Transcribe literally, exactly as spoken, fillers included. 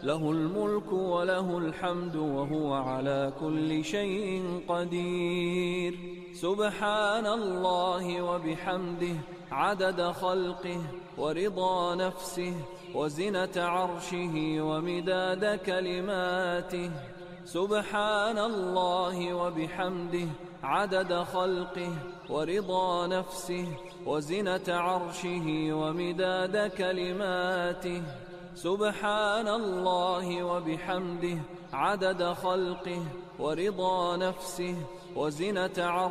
له الملك وله الحمد وهو على كل شيء قدير. سبحان الله وبحمده عدد خلقه ورضا نفسه وزنة عرشه ومداد كلماته. سبحان الله وبحمده عدد خلقه ورضا نفسه وزنة عرشه ومداد كلماته. سبحان الله وبحمده عدد خلقه ورضا نفسه وزنة عرشه